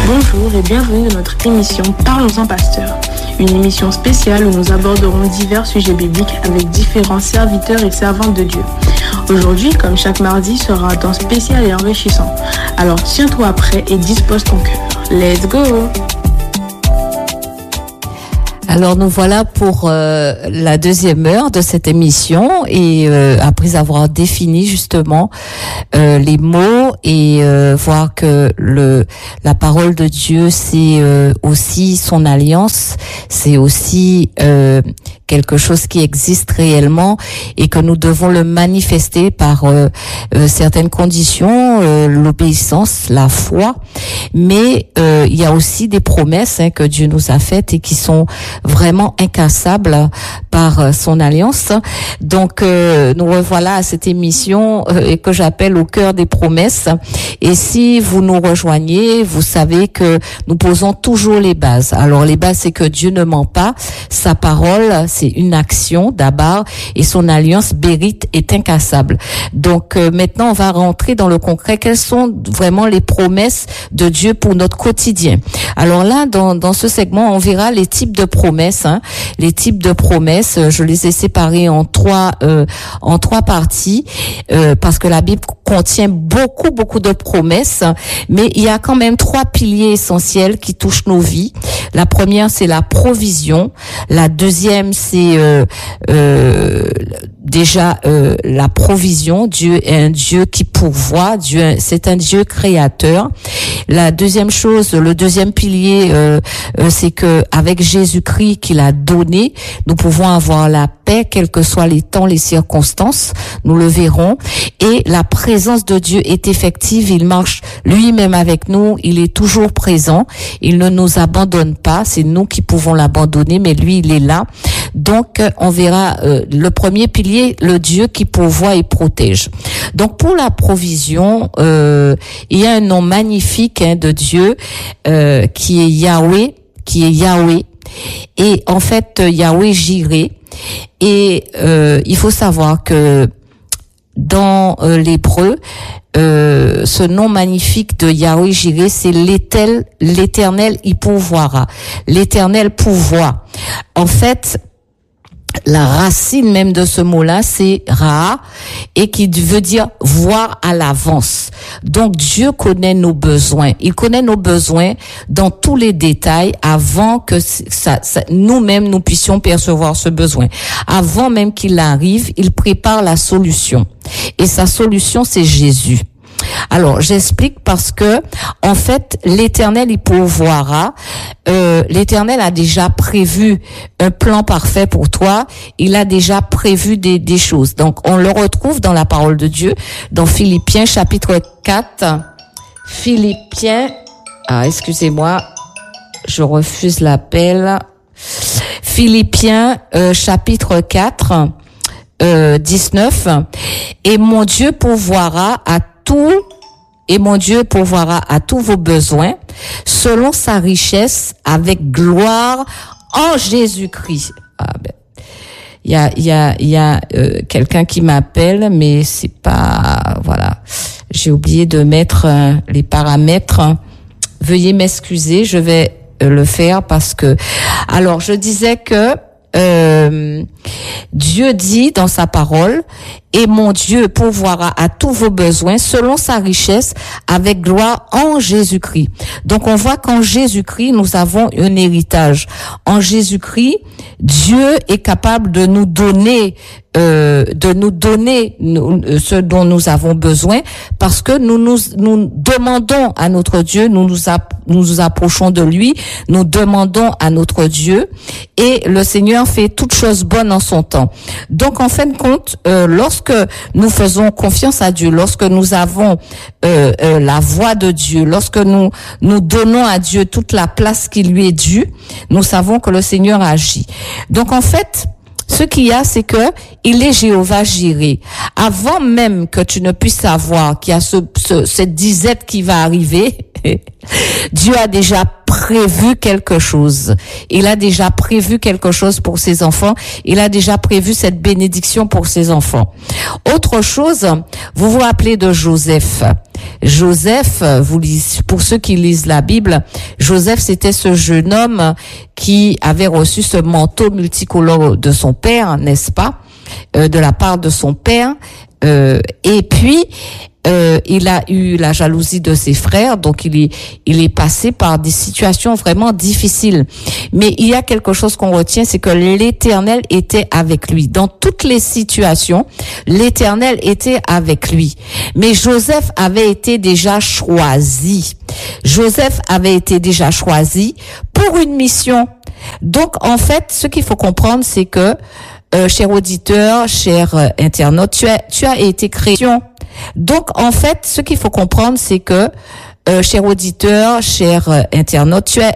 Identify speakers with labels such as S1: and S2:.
S1: Bonjour et bienvenue dans notre émission Parlons-en Pasteur, une émission spéciale où nous aborderons divers sujets bibliques avec différents serviteurs et servantes de Dieu. Aujourd'hui, comme chaque mardi, sera un temps spécial et enrichissant. Alors tiens-toi prêt et dispose ton cœur. Let's go!
S2: Alors nous voilà pour la deuxième heure de cette émission et après avoir défini justement les mots et voir que la parole de Dieu c'est aussi son alliance, c'est aussi quelque chose qui existe réellement et que nous devons le manifester par certaines conditions, l'obéissance, la foi, mais il y a aussi des promesses que Dieu nous a faites et qui sont vraiment incassables par son alliance. Donc nous revoilà à cette émission que j'appelle au cœur des promesses. Et si vous nous rejoignez, vous savez que nous posons toujours les bases. Alors les bases, c'est que Dieu ne ment pas, sa parole, c'est une action d'abord, et son alliance bérite est incassable. Donc maintenant, on va rentrer dans le concret. Quelles sont vraiment les promesses de Dieu pour notre quotidien? Alors là, dans ce segment, on verra les types de promesses. Les types de promesses, je les ai séparées en trois parties parce que la Bible contient beaucoup de promesses, mais il y a quand même trois piliers essentiels qui touchent nos vies. La première, c'est la provision. La deuxième, c'est la provision. Dieu est un Dieu qui pourvoit. Dieu, c'est un Dieu créateur. La deuxième chose, le deuxième pilier, c'est que avec Jésus-Christ qu'il a donné, nous pouvons avoir la paix, quels que soient les temps, les circonstances. Nous le verrons. Et la présence de Dieu est effective. Il marche lui-même avec nous. Il est toujours présent. Il ne nous abandonne pas. C'est nous qui pouvons l'abandonner, mais lui, il est là. Donc, on verra le premier pilier, le Dieu qui pourvoit et protège. Donc, pour la provision, il y a un nom magnifique de Dieu qui est Yahweh, Et en fait, Yahweh Jireh. Et il faut savoir que dans l'hébreu, ce nom magnifique de Yahweh Jireh, c'est l'Éternel, il pourvoira. L'Éternel pourvoit. En fait, la racine même de ce mot-là, c'est Ra, et qui veut dire voir à l'avance. Donc Dieu connaît nos besoins. Il connaît nos besoins dans tous les détails avant que nous-mêmes nous puissions percevoir ce besoin. Avant même qu'il arrive, il prépare la solution. Et sa solution, c'est Jésus. Alors, j'explique parce que, en fait, l'Éternel, il pourvoira. L'Éternel a déjà prévu un plan parfait pour toi. Il a déjà prévu des choses. Donc, on le retrouve dans la parole de Dieu, dans Philippiens, chapitre 4. Philippiens, excusez-moi, je refuse l'appel. Philippiens, chapitre 4, 19. Et mon Dieu pourvoira à tous vos besoins selon sa richesse avec gloire en Jésus-Christ. Il y a quelqu'un qui m'appelle, mais c'est pas, voilà. J'ai oublié de mettre les paramètres. Veuillez m'excuser, je vais le faire parce que, alors je disais que Dieu dit dans sa parole, et mon Dieu pourvoira à tous vos besoins selon sa richesse avec gloire en Jésus-Christ. Donc on voit qu'en Jésus-Christ, nous avons un héritage. En Jésus-Christ, Dieu est capable de nous donner ce dont nous avons besoin, parce que nous demandons à notre Dieu, nous nous approchons de lui, nous demandons à notre Dieu, et le Seigneur fait toutes choses bonnes en son temps. Donc en fin de compte, lorsque nous faisons confiance à Dieu, lorsque nous avons la voix de Dieu, lorsque nous donnons à Dieu toute la place qui lui est due, nous savons que le Seigneur agit. Donc en fait, ce qu'il y a, c'est que il est Jéhovah Jireh. Avant même que tu ne puisses savoir qu'il y a cette disette qui va arriver, Dieu a déjà prévu quelque chose. Il a déjà prévu quelque chose pour ses enfants. Il a déjà prévu cette bénédiction pour ses enfants. Autre chose, vous vous rappelez de Joseph. Joseph, pour ceux qui lisent la Bible, Joseph, c'était ce jeune homme qui avait reçu ce manteau multicolore de son père, n'est-ce pas? De la part de son père. Et puis, il a eu la jalousie de ses frères, donc il est passé par des situations vraiment difficiles. Mais il y a quelque chose qu'on retient, c'est que l'Éternel était avec lui. Dans toutes les situations, l'Éternel était avec lui. Mais Joseph avait été déjà choisi. Joseph avait été déjà choisi pour une mission. Donc, en fait, ce qu'il faut comprendre, c'est que cher auditeur, cher internaute, tu as été créé. Donc, en fait, ce qu'il faut comprendre, c'est que, cher auditeur, cher internaute,